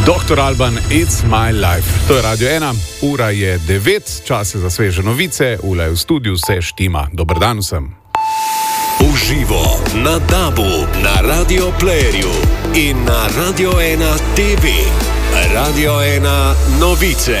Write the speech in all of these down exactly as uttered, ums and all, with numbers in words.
doktor Alban, It's My Life. To je Radio ena, ura je devet, čas je za sveže novice, Ula je v studiu, vse štima. Dober dan vsem. Uživo na Dabu, na Radio Playerju in na Radio ena T V. Radio ena novice.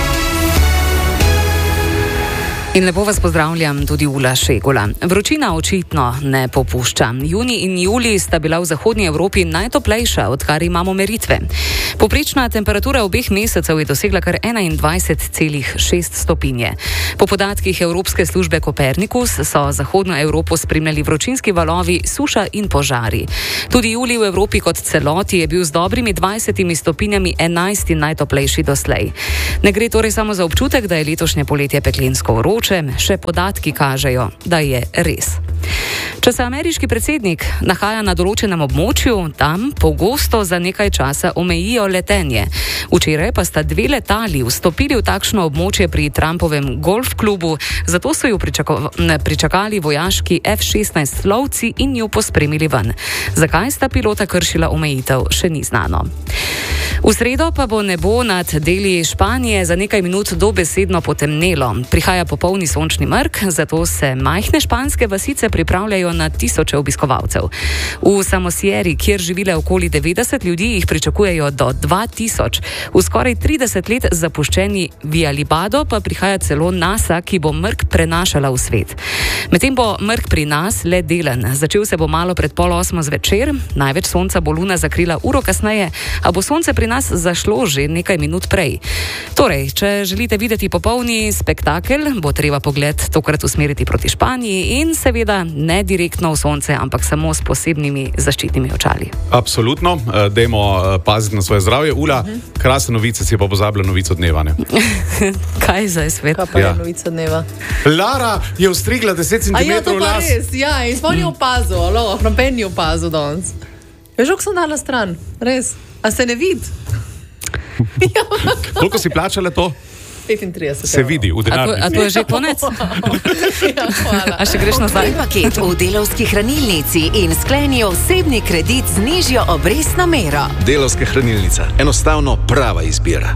In lepo vas pozdravljam, tudi Ula Šegula. Vročina očitno ne popušča. Junij in julij sta bila v zahodnji Evropi najtoplejša, odkar imamo meritve. Poprečna temperatura obeh mesecev je dosegla kar enaindvajset celih šest stopinje. Po podatkih Evropske službe Kopernikus so zahodno Evropo spremljali vročinski valovi, suša in požari. Tudi julij v Evropi kot celoti je bil z dobrimi dvajsetimi stopinjami enajsti najtoplejši doslej. Ne gre torej samo za občutek, da je letošnje poletje peklensko vroče, še podatki kažejo, da je res. Če se ameriški predsednik nahaja na določenem območju, tam pogosto za nekaj časa omejijo letenje. Včeraj pa sta dve letali vstopili v takšno območje pri Trumpovem golf klubu, zato so ju pričako- pričakali vojaški F šestnajst lovci in ju pospremili ven. Zakaj sta pilota kršila omejitev, še ni znano. V sredo pa bo nebo nad deli Španije za nekaj minut dobesedno potemnelo. Prihaja popolni sončni mrk, zato se majhne španske vasice pripravljajo na tisoče obiskovalcev. V Samosieri, kjer živile okoli devetdeset ljudi, jih pričakujejo do dva tisoč. V skoraj trideset let zapuščeni Villalbado pa prihaja celo NASA, ki bo mrk prenašala v svet. Medtem bo mrk pri nas le delen. Začel se bo malo pred pol osmo zvečer, največ sonca bo luna zakrila uro kasneje, a bo sonce pri nas zašlo že nekaj minut prej. Torej, če želite videti popolni spektakel, bo treba pogled tokrat usmeriti proti Španiji in seveda ne direktno v sonce, ampak samo s posebnimi zaščitnimi očali. Absolutno, dajmo paziti na svoje zdravje. Ula, krasne novice, si pa pozabila novico dneva, ne? Kaj zdaj svet? Kaj pa Ja. je novica dneva? Lara je ostrigla deset A ja, to centimetrov pa las. res, ja, in spomni opazil, alo, noben ni opazil danes. Veš, kako sem dala stran, res, a se ne vidi? Koliko si plačala to? petintrideset. Se vidi, v A to, denarnici. a to je že konec? Ja, hvala. A še greš nazaj? Paket v Delavski hranilnici in skleni osebni kredit z nižjo obrestno mero. Delavska hranilnica. Enostavno prava izbira.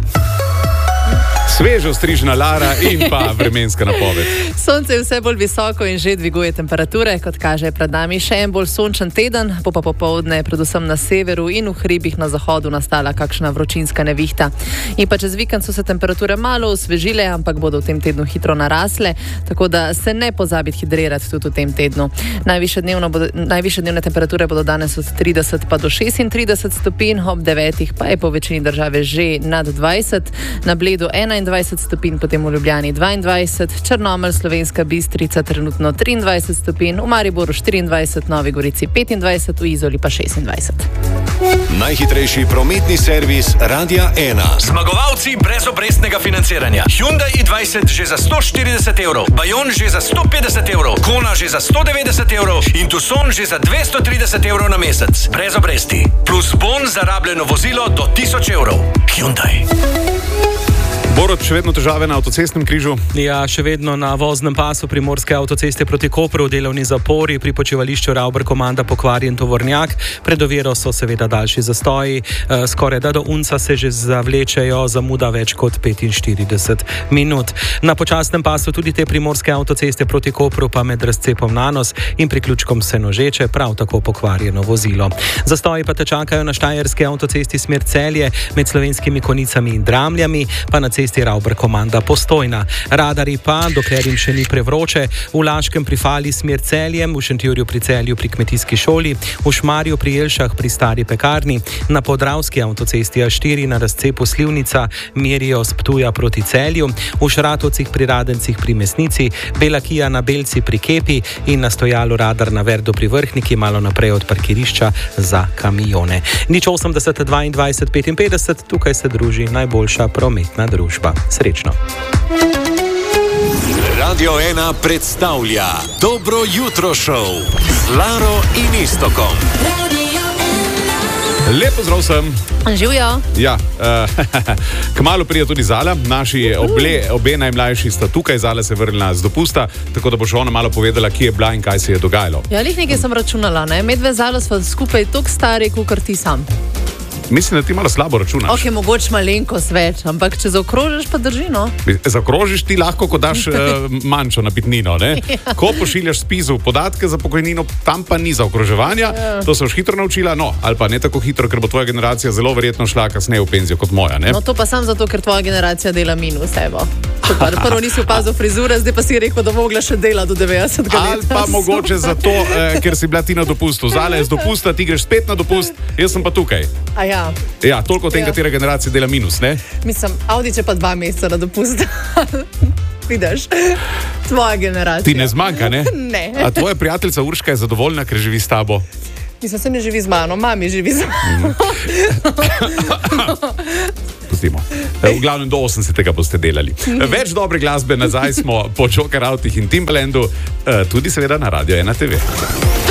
Sveže ostrižena Lara in pa vremenska napoved. Sonce je vse bolj visoko in že dviguje temperature, kot kaže je pred nami še en bolj sončen teden, bo pa popoldne predvsem na severu in v hribih na zahodu nastala kakšna vročinska nevihta. In pa čez vikend so se temperature malo osvežile, ampak bodo v tem tednu hitro narasle, tako da se ne pozabiti hidrirati tudi v tem tednu. Najvišje, dnevno bodo, najvišje dnevne temperature bodo danes od trideset pa do šestintrideset stopinj, ob devetih pa je po večini države že nad dvajset, na Bledu enaindvajset stopinj, potem v Ljubljani dvaindvajset, Črnomelj, Slovenska Bistrica trenutno triindvajset stopinj, v Mariboru štiriindvajset, Novi Gorici petindvajset, v Izoli pa šestindvajset. Najhitrejši prometni servis Radia ena. Zmagovalci brezobrestnega financiranja. Hyundai i dvajset že za sto štirideset evrov, Bayon že za sto petdeset evrov, Kona že za sto devetdeset evrov in Tucson že za dvesto trideset evrov na mesec. Brez obresti. Plus bon za rabljeno vozilo do tisoč evrov. Hyundai. Borod, še vedno težave na avtocestnem križu? Ja, še vedno na voznem pasu Primorske avtoceste proti Kopru, delovni zapori, pri počivališču Ravber komanda pokvarjen tovornjak. Pred oviro so seveda daljši zastoji, e, skoraj da do Unca se že zavlečejo, zamuda več kot petinštirideset minut. Na počasnem pasu tudi te Primorske avtoceste proti Kopru, pa med razcepom Nanos in priključkom Senožeče prav tako pokvarjeno vozilo. Zastoji pa te čakajo na Štajerski avtocesti smer Celje, med Slovenskimi Konicami in Dramljami, pa na cesti Ravber komanda Postojna. Radari pa, dokler jim še ni prevroče, v Laškem pri Fali smer Celjem, v Šentjurju pri Celju pri kmetijski šoli, v Šmarju pri Jelšah pri stari pekarni, na Podravski avtocesti A štiri na razcepu Slivnica merijo s Ptuja proti Celju, v Šratovcih pri Radencih pri Mesnici, Bela Kija na Belci pri Kepi in na stojalu Radar na Verdu pri Vrhniki, malo naprej od parkirišča za kamione. Nič osemdeset dvaindvajset petinpetdeset, tukaj se druži najboljša prometna družba. Srečno. Radio ena predstavlja Dobro jutro šov z Laro in Iztokom. Lep pozdrav vsem. Živijo. Ja, uh, kmalu pride tudi Zala, naši oble, obe najmlajši sta tukaj, Zala se je vrnila z dopusta, tako da bo še ona malo povedala, kje je bila in kaj se je dogajalo. Ja, lih nekaj sem računala, ne? Medve Zalo sva skupaj toliko stari, kot ti sam. Mislim, da ti malo slabo računaš. Ok, mogoče malenkost več, ampak če zaokrožiš, pa drži, no. Zaokrožiš ti lahko, ko daš uh, manjšo napitnino, ne? Ja. Ko pošiljaš spisu podatke za pokojnino, tam pa ni zaokroževanja. Ja. To se boš hitro naučila, no, ali pa ne tako hitro, ker bo tvoja generacija zelo verjetno šla kasneje v penzijo kot moja, ne? No, to pa sam zato, ker tvoja generacija dela minus, evo. Prvo nisi opazil frizure, zdaj pa si rekel, da mogla še dela do devetdesetega leta. Ali pa mogoče zato, eh, ker si bila ti na dopustu. Zale je z dopusta, ti greš spet na dopust, jaz sem pa tukaj. A ja. Ja, toliko o tem, ja. Katera generacija dela minus, ne? Mislim, Audi če pa dva meseca na dopust. Vidiš, tvoja generacija. Ti ne zmanjka, ne? Ne. A tvoja prijateljica Urška je zadovoljna, ker živi s tabo? Mislim, se ne živi z mano, mami živi z mano. Pustimo. V glavnem do osemdesetega boste delali. Več dobre glasbe nazaj smo po Joker Outih in Timbalandu, tudi seveda na Radio ena te ve.